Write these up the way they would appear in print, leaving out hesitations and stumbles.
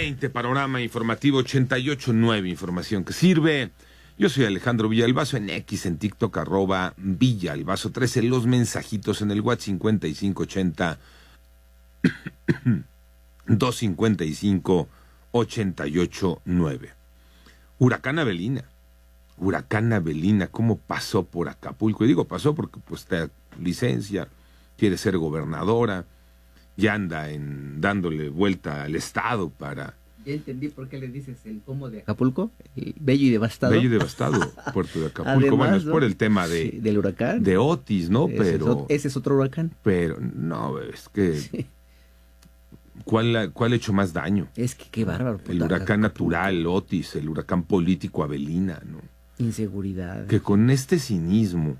8:20, panorama informativo 88.9, información que sirve. Yo soy Alejandro Villalbazo, en X, en TikTok, @Villalbazo13, los mensajitos en el WhatsApp 5580 255 889. Huracán Avelina, ¿cómo pasó por Acapulco? Y digo pasó porque pues está licencia, quiere ser gobernadora, ya anda dándole vuelta al estado para... Ya entendí por qué le dices el cómo de Acapulco, el bello y devastado. Bello y devastado, puerto de Acapulco. Además, bueno, es ¿no? por el tema del huracán. De Otis, ¿no? Pero ese es otro huracán. Pero, no, es que... Sí. ¿Cuál ha hecho más daño? Es que qué bárbaro. El huracán natural, Otis, el huracán político, Avelina, ¿no? Inseguridad. Que con este cinismo,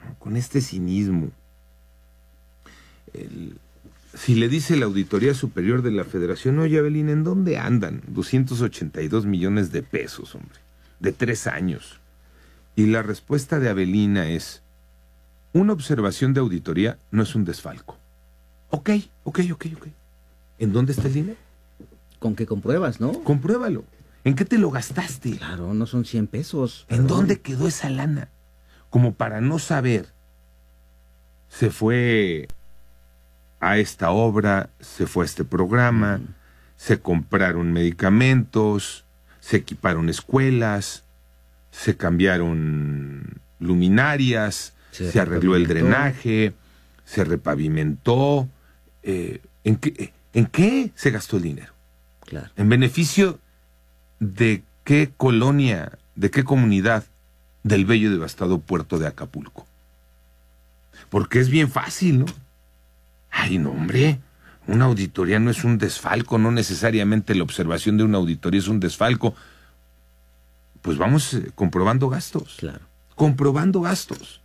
si le dice la Auditoría Superior de la Federación, oye, Avelina, ¿en dónde andan? 282 millones de pesos, hombre, de 3 años. Y la respuesta de Avelina es, una observación de auditoría no es un desfalco. Ok. ¿En dónde está el dinero? ¿Con qué compruebas, no? Compruébalo. ¿En qué te lo gastaste? Claro, no son 100 pesos. ¿En dónde quedó esa lana? Como para no saber, se fue a esta obra, se fue a este programa, se compraron medicamentos, se equiparon escuelas, se cambiaron luminarias, se arregló el drenaje, se repavimentó. ¿En qué se gastó el dinero? Claro. ¿En beneficio de qué colonia, de qué comunidad del bello y devastado puerto de Acapulco? Porque es bien fácil, ¿no? Ay, no, hombre, una auditoría no es un desfalco, no necesariamente la observación de una auditoría es un desfalco. Pues vamos comprobando gastos. Claro. Comprobando gastos.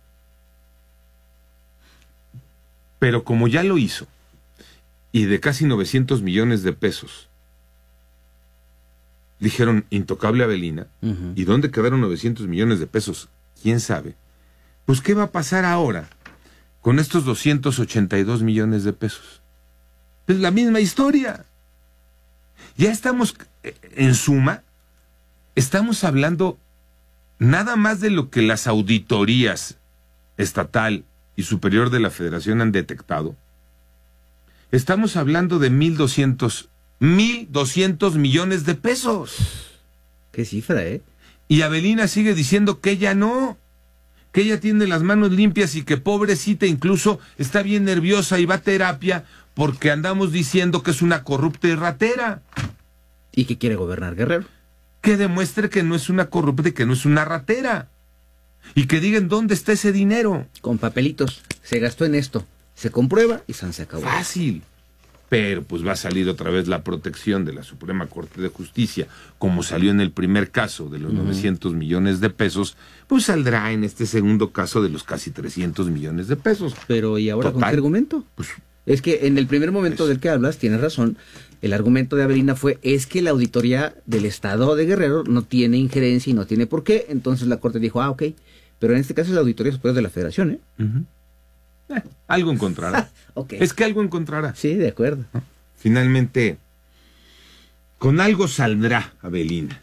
Pero como ya lo hizo, y de casi 900 millones de pesos, dijeron intocable Avelina, ¿y dónde quedaron 900 millones de pesos? ¿Quién sabe? Pues, ¿qué va a pasar ahora con estos 282 millones de pesos? Es la misma historia. Ya estamos, en suma, estamos hablando nada más de lo que las auditorías estatal y superior de la Federación han detectado. Estamos hablando de 1,200 millones de pesos. Qué cifra, ¿eh? Y Avelina sigue diciendo que ella no, que ella tiene las manos limpias y que pobrecita incluso está bien nerviosa y va a terapia porque andamos diciendo que es una corrupta y ratera. Y que quiere gobernar Guerrero. Que demuestre que no es una corrupta y que no es una ratera. Y que digan dónde está ese dinero. Con papelitos. Se gastó en esto. Se comprueba y se acabó. Fácil. Pero pues va a salir otra vez la protección de la Suprema Corte de Justicia, como salió en el primer caso de los 900 millones de pesos, pues saldrá en este segundo caso de los casi 300 millones de pesos. Pero ¿y ahora con qué argumento? Pues, es que en el primer momento del que hablas, tienes razón, el argumento de Avelina fue, es que la auditoría del Estado de Guerrero no tiene injerencia y no tiene por qué, entonces la Corte dijo, ok, pero en este caso es la Auditoría Superior de la Federación, ¿eh? Algo encontrará. Okay. Es que algo encontrará. Sí, de acuerdo. Finalmente, con algo saldrá Avelina.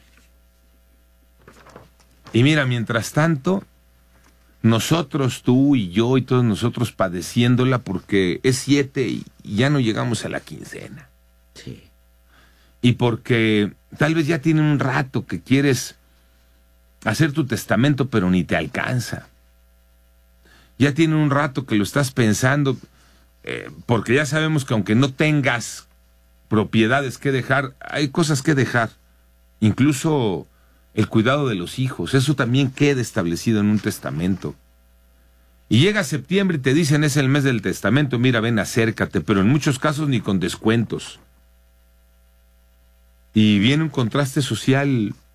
Y mira, mientras tanto, nosotros, tú y yo y todos nosotros padeciéndola porque es 7 y ya no llegamos a la quincena. Sí. Y porque tal vez ya tiene un rato que quieres hacer tu testamento, pero ni te alcanza. Ya tiene un rato que lo estás pensando, porque ya sabemos que aunque no tengas propiedades que dejar, hay cosas que dejar. Incluso el cuidado de los hijos, eso también queda establecido en un testamento. Y llega septiembre y te dicen es el mes del testamento, mira, ven, acércate, pero en muchos casos ni con descuentos. Y viene un contraste social